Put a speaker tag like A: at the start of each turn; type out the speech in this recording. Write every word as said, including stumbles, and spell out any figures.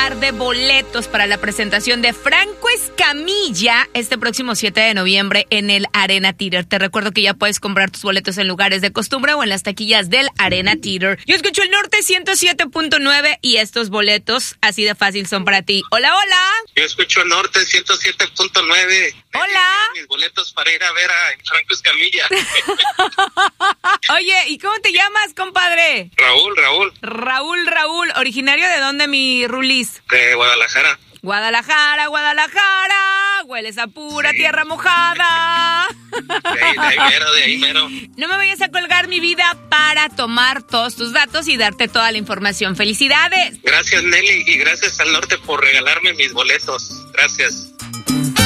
A: par de boletos para la presentación de Franco Escamilla este próximo siete de noviembre en el Arena Theater. Te recuerdo que ya puedes comprar tus boletos en lugares de costumbre o en las taquillas del Arena Theater. Yo escucho el Norte ciento siete punto nueve y estos boletos así de fácil son para ti. Hola, hola.
B: Yo escucho el Norte ciento siete punto nueve.
A: Hola.
B: Mis boletos para ir a ver a Franco Escamilla.
A: Oye, ¿y cómo te llamas, compadre?
B: Raúl, Raúl.
A: Raúl, Raúl. ¿Originario de dónde, mi Rulis?
B: De Guadalajara.
A: Guadalajara, Guadalajara, hueles a pura sí. Tierra mojada.
B: De ahí, de ahí mero, de ahí mero.
A: No me vayas a colgar, mi vida, para tomar todos tus datos y darte toda la información. ¡Felicidades!
B: Gracias, Nelly, y gracias al Norte por regalarme mis boletos. Gracias.